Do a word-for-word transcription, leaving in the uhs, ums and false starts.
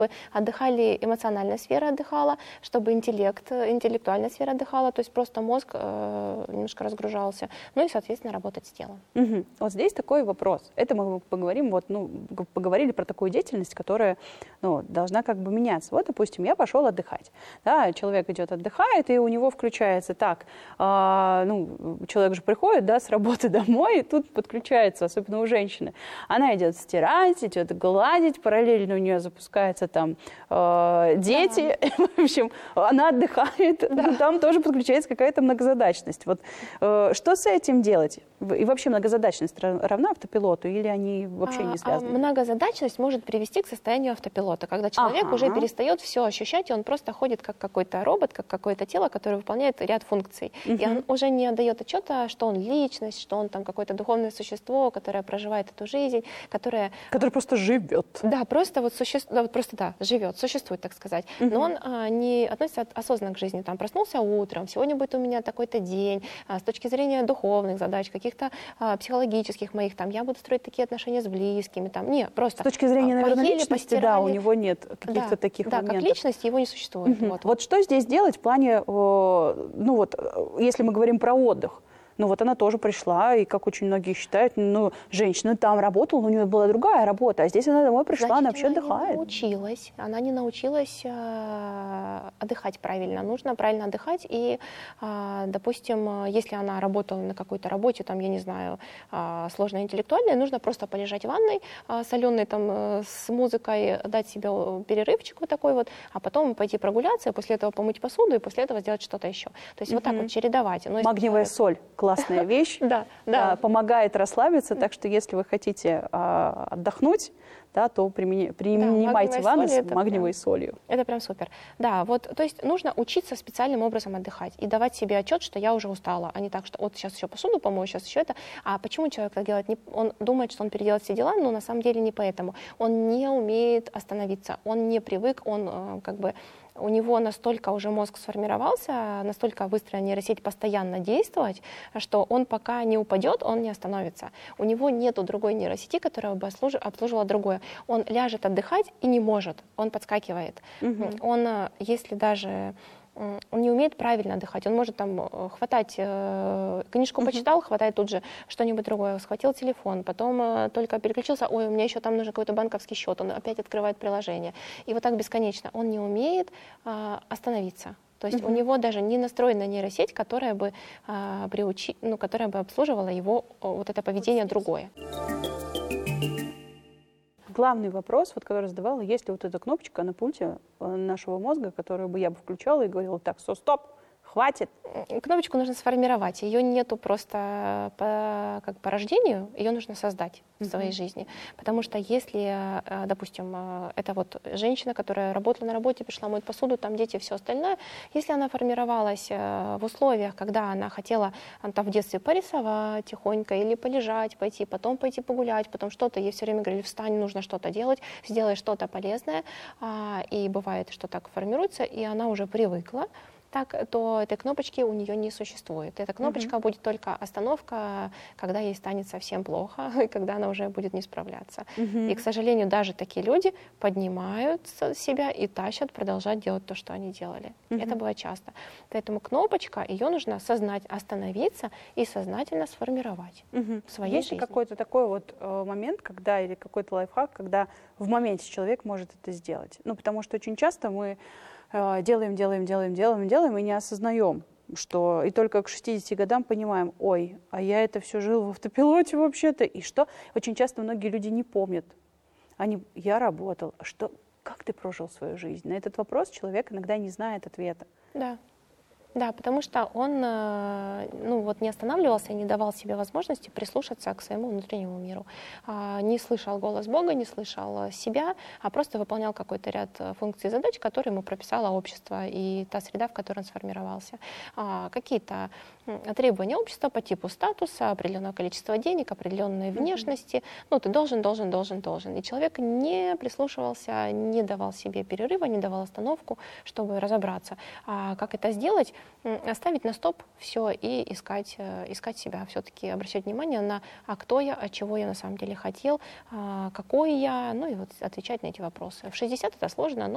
отдыхали, эмоциональная сфера отдыхала, чтобы интеллект, интеллектуальная сфера отдыхала, то есть просто мозг э, немножко разгружался, ну и, соответственно, работать с телом. Угу. Вот здесь такой вопрос. Это мы поговорим, вот, ну, поговорили про такую деятельность, которая, ну, должна как бы меняться. Вот, допустим, я пошел отдыхать. Да, человек идет отдыхает, и у него включается так, э, ну, человек же приходит, да, с работы домой, и тут подключается, особенно у женщины. Она идет стирать, идет гладить, параллельно у нее запускается там э, дети, да. В общем, она отдыхает, да. Там тоже подключается какая-то многозадачность. Вот э, что с этим делать? И вообще многозадачность равна автопилоту или они вообще не связаны? А, а многозадачность может привести к состоянию автопилота, когда человек ага. уже перестает все ощущать, и он просто ходит как какой-то робот, как какое-то тело, которое выполняет ряд функций. Угу. И он уже не отдает отчета, что он личность, что он там какое-то духовное существо, которое проживает эту жизнь, которое... Которое просто живет. Да, просто вот существует, да, вот просто да, живет, существует, так сказать. Угу. Но он а, не относится осознанно к жизни. Там проснулся утром, сегодня будет у меня такой-то день, а, с точки зрения духовных задач, каких-то а, психологических моих, там, я буду строить такие отношения с близкими, там, не, просто... С точки зрения, наверное, поели, личности, постирали. Да, у него нет каких-то да, таких да, моментов. Да, как личность его не существует. Угу. Вот. Вот что здесь делать в плане, ну вот, если мы говорим про отдых? Ну вот она тоже пришла, и как очень многие считают, ну, женщина там работала, у нее была другая работа, а здесь она домой пришла, Значит, она вообще она отдыхает. Не научилась, она не научилась э, отдыхать правильно. Нужно правильно отдыхать, и, э, допустим, если она работала на какой-то работе, там, я не знаю, э, сложной интеллектуальной, нужно просто полежать в ванной э, соленой, там, э, с музыкой, дать себе перерывчик вот такой вот, а потом пойти прогуляться, и после этого помыть посуду, и после этого сделать что-то еще. То есть mm-hmm. вот так вот чередовать. Но Магниевая человек... соль. Классная вещь, да, да. помогает расслабиться, так что если вы хотите а, отдохнуть, да, то примени, принимайте да, ванну с магниевой прям, солью. Это прям супер. Да, вот, то есть нужно учиться специальным образом отдыхать и давать себе отчет, что я уже устала, а не так, что вот сейчас еще посуду помою, сейчас еще это. А почему человек так делает? Он думает, что он переделает все дела, но на самом деле не поэтому. Он не умеет остановиться, он не привык, он как бы... У него настолько уже мозг сформировался, настолько выстроена нейросеть постоянно действовать, что он пока не упадет, он не остановится. У него нету другой нейросети, которая бы обслуживала другое. Он ляжет отдыхать и не может, он подскакивает. Угу. Он, если даже... Он не умеет правильно отдыхать. Он может там хватать, э, книжку uh-huh. почитал, хватает тут же что-нибудь другое, схватил телефон, потом э, только переключился, ой, у меня еще там нужен какой-то банковский счет, он опять открывает приложение. И вот так бесконечно. Он не умеет э, остановиться. То есть uh-huh. у него даже не настроена нейросеть, которая бы, э, приучи, ну, которая бы обслуживала его вот это поведение другое. Главный вопрос, вот, который задавала, есть ли вот эта кнопочка на пульте нашего мозга, которую бы я бы включала и говорила, так, все, стоп, хватит. Кнопочку нужно сформировать. Ее нету просто по, как по рождению, ее нужно создать в своей mm-hmm. жизни. Потому что если, допустим, это вот женщина, которая работала на работе, пришла моет посуду, там дети, все остальное, если она формировалась в условиях, когда она хотела там, в детстве порисовать тихонько или полежать, пойти, потом пойти погулять, потом что-то, ей все время говорили, встань, нужно что-то делать, сделай что-то полезное, и бывает, что так формируется, и она уже привыкла, так, то этой кнопочки у нее не существует. Эта кнопочка uh-huh. будет только остановка, когда ей станет совсем плохо, и когда она уже будет не справляться. Uh-huh. И, к сожалению, даже такие люди поднимают себя и тащат продолжать делать то, что они делали. Uh-huh. Это бывает часто. Поэтому кнопочка, ее нужно сознать, остановиться и сознательно сформировать uh-huh. в своей Есть жизни. Есть какой-то такой вот э, момент, когда, или какой-то лайфхак, когда в моменте человек может это сделать? Ну, потому что очень часто мы делаем, делаем, делаем, делаем, делаем и не осознаем, что и только к шестидесяти годам понимаем, ой, а я это все жил в автопилоте вообще-то, и что? Очень часто многие люди не помнят. Они, я работал, что, как ты прожил свою жизнь? На этот вопрос человек иногда не знает ответа. Да. Да, потому что он ну, вот не останавливался и не давал себе возможности прислушаться к своему внутреннему миру. Не слышал голос Бога, не слышал себя, а просто выполнял какой-то ряд функций и задач, которые ему прописало общество и та среда, в которой он сформировался. Какие-то требования общества по типу статуса, определенное количество денег, определенной внешности. Mm-hmm. Ну, ты должен, должен, должен, должен. И человек не прислушивался, не давал себе перерыва, не давал остановку, чтобы разобраться. А как это сделать? оставить на стоп все и искать, искать себя, все-таки обращать внимание на, а кто я, а чего я на самом деле хотел, какой я, ну и вот отвечать на эти вопросы. В шестьдесят это сложно, но